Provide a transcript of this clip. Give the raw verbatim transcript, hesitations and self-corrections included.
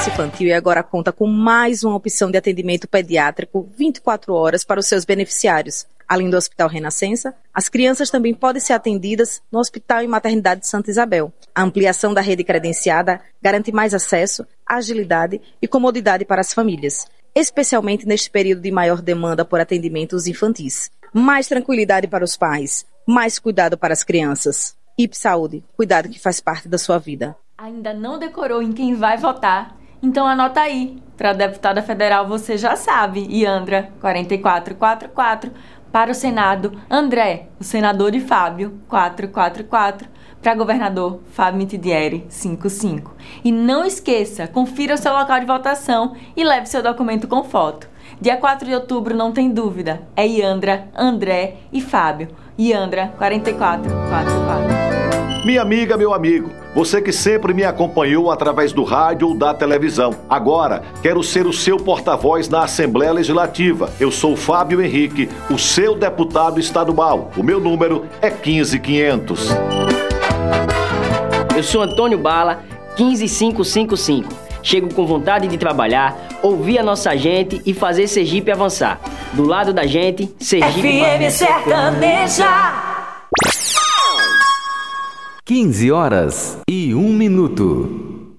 Hospice Infantil e agora conta com mais uma opção de atendimento pediátrico vinte e quatro horas para os seus beneficiários. Além do Hospital Renascença, as crianças também podem ser atendidas no Hospital e Maternidade de Santa Isabel. A ampliação da rede credenciada garante mais acesso, agilidade e comodidade para as famílias, especialmente neste período de maior demanda por atendimentos infantis. Mais tranquilidade para os pais, mais cuidado para as crianças. I P Saúde, cuidado que faz parte da sua vida. Ainda não decorou em quem vai votar? Então anota aí. Para deputada federal você já sabe, Iandra, quatro quatro quatro quatro. Para o Senado, André, o senador de Fábio, quatro quatro quatro. Para governador, Fábio Mitidieri, cinco cinco. E não esqueça, confira o seu local de votação e leve seu documento com foto. Dia quatro de outubro, não tem dúvida, é Iandra, André e Fábio. Iandra, quatro quatro quatro quatro. Minha amiga, meu amigo, você que sempre me acompanhou através do rádio ou da televisão. Agora, quero ser o seu porta-voz na Assembleia Legislativa. Eu sou Fábio Henrique, o seu deputado estadual. O meu número é quinze quinhentos. Eu sou Antônio Bala, quinze mil quinhentos e cinquenta e cinco. Chego com vontade de trabalhar, ouvir a nossa gente e fazer Sergipe avançar. Do lado da gente, Sergipe... F M Sertaneja! quinze horas e um minuto.